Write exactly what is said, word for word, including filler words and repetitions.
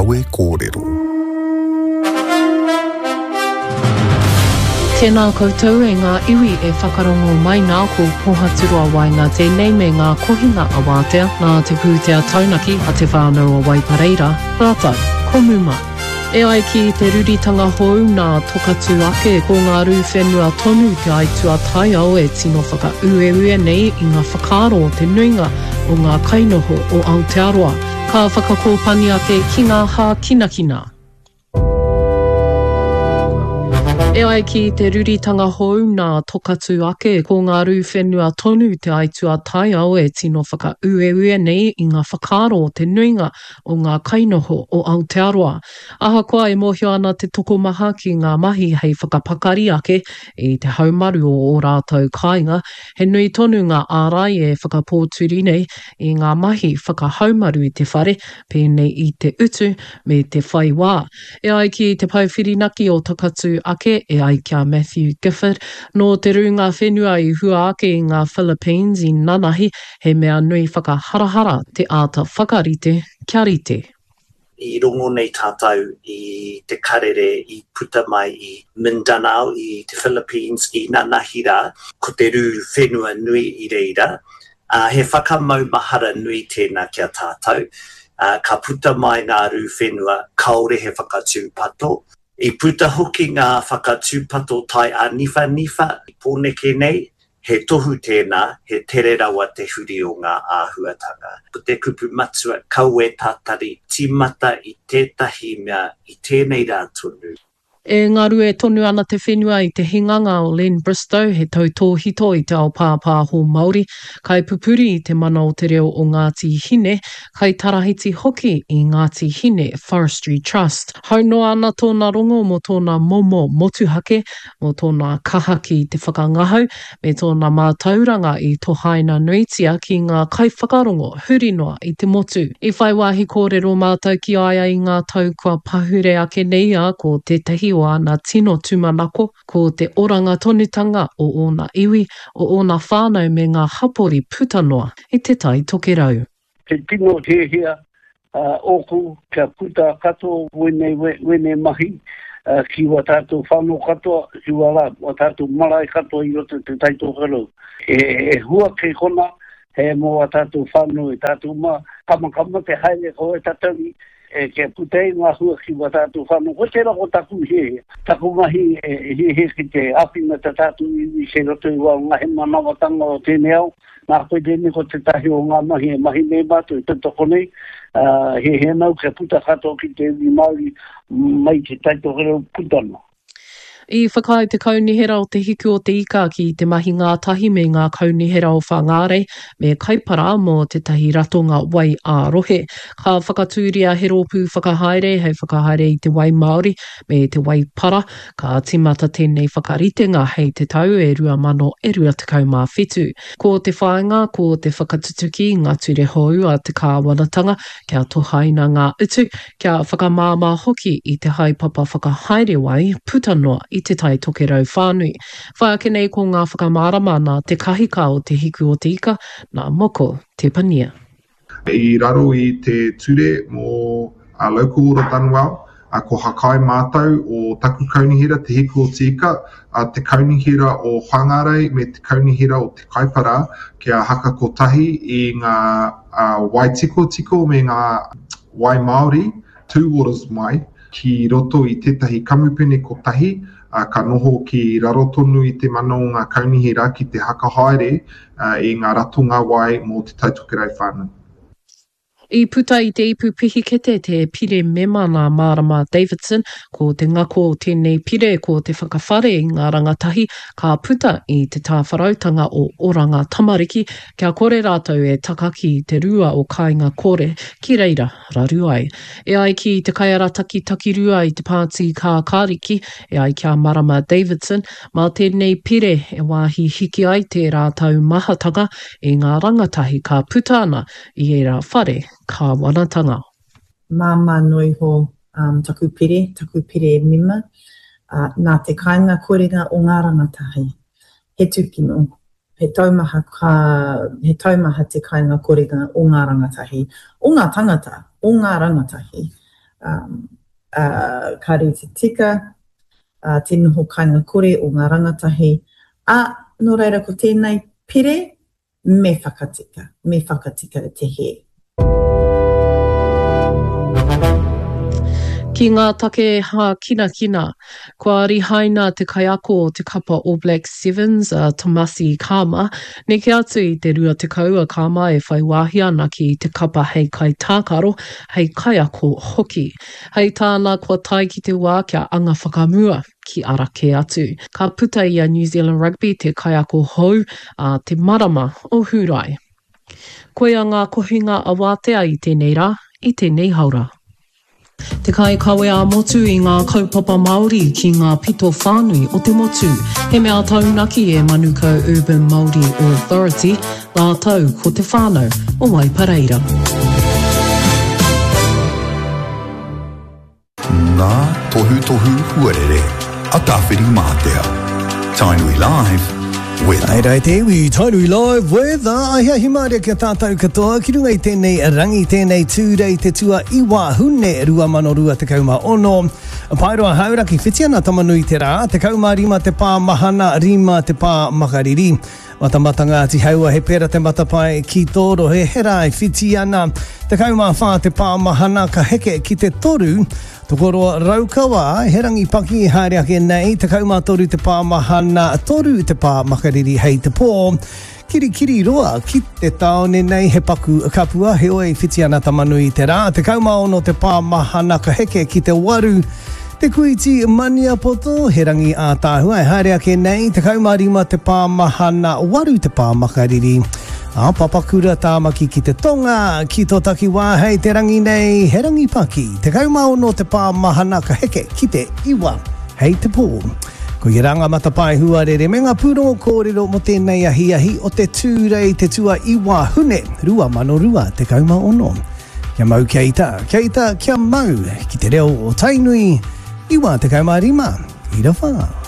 Awe kōrero. Tēnā koutou e ngā iwi e whakarongo mai nā ko pohaturua wai ngā tēnei me ngā kohinga a wātea nā te pūtea taunaki a te whānau a Waipareira. Rātou, ko muma. E ai ki te ruritanga hou nā tokatu ake ko ngā rū whenua tonu te aitua tai au e tino whaka ue ue nei i ngā whakaro te nuinga o ngā kainoho o Aotearoa. Ka whakakōpani ake ki ngā hā kinakina. E ai ki te ruritanga hou nā tokatu ake ko ngā rū whenua tonu te aitua tai au e tino whaka ue ue nei i ngā whakaro te nuinga o ngā kainoho o Aotearoa. Ahakoa e mohio ana te tokomaha ki ngā mahi hei whakapakari ake i te haumaru o o rātou kāinga. He nui tonu ngā ārai e whakapōturi nei i ngā mahi whakahaumaru i te whare, pēnei i te utu me te whaiwā. E ai ki te pauwhirinaki o tokatu ake e ai kia Matthew Gifford, no te runga whenua i hua ake i ngā Philippines i Nanahi, he mea nui whakaharahara te āta whakarite kia rite. I rongo nei tātou i te karere i puta mai i Mindanao i te Philippines i Nanahi rā, ko te rū whenua nui i reira. Uh, he whakamaumahara nui tēnā kia tātou. Uh, ka puta mai ngā rū whenua, kaore he whakatūpato. I puta hoki ngā whakatūpato tai a niwha niwha, i pōneke nei, he tohu tēnā, he tere rawa te huri o ngā āhuatanga. Ko te kupu matua kaue tātari, timata i tētahi mea i tēnei rā tonu. E ngaru e tonu ana te whenua i te hinganga o Len Bristow, he tautōhito i te ao pāpāho Māori, kai pupuri i te mana o te reo o Ngāti Hine, kai tarahiti hoki i Ngāti Hine Forestry Trust. Haunoa ana tōna rongo mo tōna momo motuhake, mo tōna kaha ki te whakangahau, me tōna mātauranga i tohaina nuitia ki ngā kai whakarongo hurinoa i te motu. I whai wāhi kōrero mātou ki aia i ngā tau kua pahure ake nei a ko te tehi o ana tino tumanako ko te oranga tonutanga o ona iwi o ona whānau me ngā hapori putanoa i te tai tokerau. Te tino te hea uh, oku kia puta kato wene, wene mahi uh, ki wa tātou whānau katoa ki wa la wa tātou marae katoa i roto te tai tokerau. E, e hua ke kona he mo wa tātou whānau e tātou ma kamakama te haere ko e tatari e ke putei ngā hua ki wa tātou whanau. Ko te rako taku he, taku mahi e he he ki te apina ta tātou i se roto i wā ngā he manawatanga o tēne au. Nā koe tēne ko te tahi o ngā mahi e mahi nei mātou i te toko nei. Uh, he he nau ke puta kato ki te iwi Māori mai te taitokerau putana. I whakai te kaunihera o te hiku o te ika ki te mahi ngātahi me ngā kaunihera o whangāre me kaipara mō te tahi ratonga wai ārohe. Ka whakatūria he rōpū whakahaere hei whakahaere i te wai Māori me te wai para. Ka timata tēnei whakaritenga hei te tau e rua mano e rua tekau mā whetu. Ko te whaenga, ko te whakatutuki ngā ture hou a te kāwanatanga kia tohaina ngā utu kia whakamāmā hoki i te haipapa whakahaere wai putanoa i te tai tokerau whānui. Whaake nei ko ngā whakamārama nā te kahika o te hiku o te ika, nā moko te pania. I raro i te ture mō a local ora Tanuau, a ko hakai mātou o taku kaunihira te hiku o te ika, a te kaunihira o whangarei me te kaunihira o te kaipara, kia haka kotahi i ngā uh, wai tiko tiko me ngā wai Māori, two waters mai, ki roto i tētahi kamupene kotahi, Uh, ka noho ki raro tonu i te mano ngā kaunihira ki te hakahaere uh, i ngā ratonga wai mō te taitokerau whānau. I puta i te ipu pihikete te pire memana Marama Davidson, ko te ngako o tēnei pire ko te whakawhare i ngā rangatahi, ka puta i te tāwharautanga o Oranga Tamariki, kia kore rātou e takaki i te rua o kāinga kore, ki reira, raru ai. E ai ki te kaiarataki takirua i te pāti kā kāriki, e ai kia Marama Davidson, mā tēnei pire e wāhi hiki ai te rātou mahatanga i ngā rangatahi ka puta ana i e rā whare, ka wanatanga. Māma noi ho um, taku pire, taku pire mima, uh, nā te kāinga korenga o ngā rangatahi. He tukino, he taumaha, ka, he taumaha te kāinga korenga o ngā rangatahi, o ngā tangata, o ngā rangatahi. um, uh, kare te tika, uh, te noho kainga kore o ngā rangatahi. A, no reira ko tēnei pire, me whakatika, me whakatika te he. Ki ngā take ha kina kina, kua rihaina te kaiako o te kapa All Black Sevens, uh, Tomasi Kama, neke atu i te rua te kaua Kama e whai wāhi ana ki te kapa hei kai tākaro, hei kaiako hoki. Hei tāna kua tai ki te wā kia anga whakamua ki arake atu. Ka puta ia New Zealand Rugby te kaiako hou a uh, te marama o Hurai. Koe a ngā kohinga a wātea i tēnei rā, i tēnei haura. Te kai kawe a motu i ngā kaupapa Māori ki ngā pito whānui o te motu. He mea taunaki e Manuka Urban Māori Authority, ngā tau ko te whānau o Waipareira. Ngā tohu tohu huarere, a tawhiri mātea. Tainui Live. Ai rai te iwi, Tainui Live Weather. Ai hea himaria kia tātou katoa. Ki runga i tēnei rangi, tēnei tūrei te tua iwa hune rua mano rua te kauma ono. Pairoa hauraki whitiana tamanui te rā. Te kauma rima te pā mahana, rima te pā makariri. Matamata ngā ti haua he pera te matapai ki tōro he herai whitiana. Te kauma whā te pā mahana ka heke ki te toru. Tokoroa raukawa, he rangi paki e haere ake nei, te kauma toru te pā mahana, toru te pā makariri hei te pō. Kiri kiri roa, ki te taone nei he paku kapua, he oe whitiana tamanui te rā. Te kauma ono te pā mahana ka heke ki te waru. Te kuiti mania poto, he rangi a tāhua e haere ake nei, te kauma rima te pā mahana, waru te pā makariri. A papakura tāmaki ki te tonga, ki tō taki wā hei te rangi nei, he rangi paki. Te kaumao no te pā mahana ka heke ki te iwa, hei te pō. Ko i ranga matapai huarere, me ngā pūrongo kōrero mo tēnei ahi ahi o te tūrei te tua iwa hune, rua mano rua te kaumao no. Kia mau kia ita, kia ita, kia mau, ki te reo o Tainui, iwa te kaumarima, ira whā.